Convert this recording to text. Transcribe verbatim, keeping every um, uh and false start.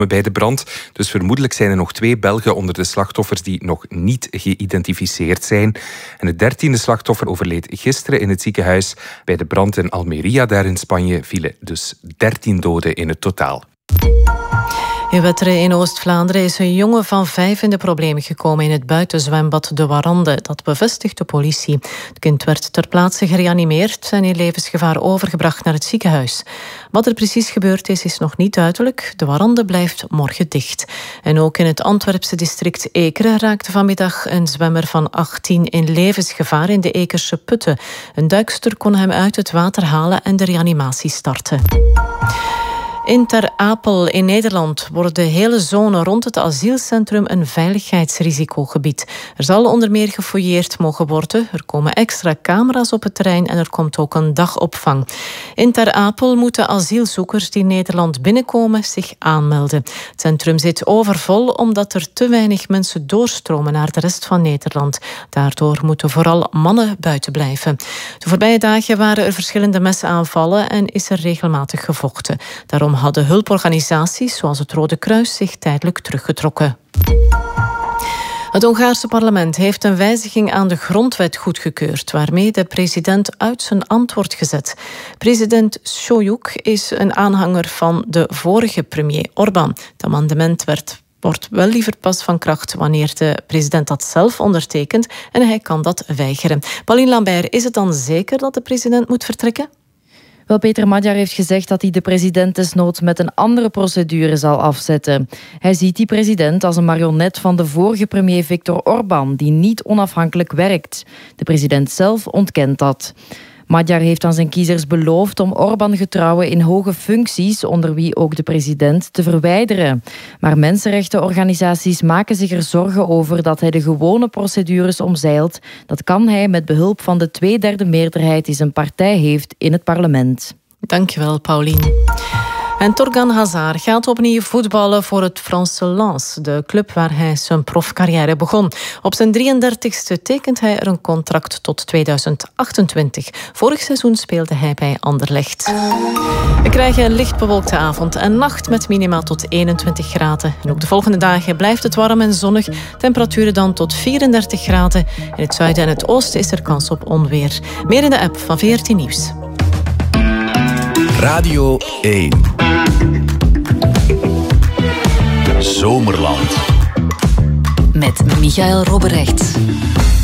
bij de brand. Dus vermoedelijk zijn er nog twee Belgen onder de slachtoffers die nog niet geïdentificeerd zijn. En het dertiende slachtoffer overleed gisteren in het ziekenhuis. Bij de brand in Almería, daar in Spanje, vielen dus dertien doden in het totaal. In Wetteren in Oost-Vlaanderen is een jongen van vijf in de problemen gekomen in het buitenzwembad De Warande. Dat bevestigt de politie. Het kind werd ter plaatse gereanimeerd en in levensgevaar overgebracht naar het ziekenhuis. Wat er precies gebeurd is, is nog niet duidelijk. De Warande blijft morgen dicht. En ook in het Antwerpse district Ekeren raakte vanmiddag een zwemmer van achttien in levensgevaar in de Ekerse putten. Een duikster kon hem uit het water halen en de reanimatie starten. In Ter Apel in Nederland wordt de hele zone rond het asielcentrum een veiligheidsrisicogebied. Er zal onder meer gefouilleerd mogen worden. Er komen extra camera's op het terrein en er komt ook een dagopvang. In Ter Apel moeten asielzoekers die Nederland binnenkomen zich aanmelden. Het centrum zit overvol omdat er te weinig mensen doorstromen naar de rest van Nederland. Daardoor moeten vooral mannen buiten blijven. De voorbije dagen waren er verschillende mesaanvallen en is er regelmatig gevochten. Daarom hadden hulporganisaties zoals het Rode Kruis zich tijdelijk teruggetrokken. Het Hongaarse parlement heeft een wijziging aan de grondwet goedgekeurd, waarmee de president uit zijn ambt wordt gezet. President Šojuk is een aanhanger van de vorige premier Orbán. Het amendement werd wordt wel liever pas van kracht wanneer de president dat zelf ondertekent en hij kan dat weigeren. Pauline Lambert, is het dan zeker dat de president moet vertrekken? Wel, Peter Magyar heeft gezegd dat hij de president desnoods met een andere procedure zal afzetten. Hij ziet die president als een marionet van de vorige premier Viktor Orbán, die niet onafhankelijk werkt. De president zelf ontkent dat. Magyar heeft aan zijn kiezers beloofd om Orbán-getrouwen in hoge functies, onder wie ook de president, te verwijderen. Maar mensenrechtenorganisaties maken zich er zorgen over dat hij de gewone procedures omzeilt. Dat kan hij met behulp van de tweederde meerderheid die zijn partij heeft in het parlement. Dankjewel, Pauline. En Thorgan Hazard gaat opnieuw voetballen voor het Franse Lens, de club waar hij zijn profcarrière begon. Op zijn drieëndertigste tekent hij er een contract tot tweeduizend achtentwintig. Vorig seizoen speelde hij bij Anderlecht. We krijgen een licht bewolkte avond en nacht met minima tot eenentwintig graden. En ook de volgende dagen blijft het warm en zonnig. Temperaturen dan tot vierendertig graden. In het zuiden en het oosten is er kans op onweer. Meer in de app van V R T Nieuws. Radio één. Zomerland. Met Michael Robberecht.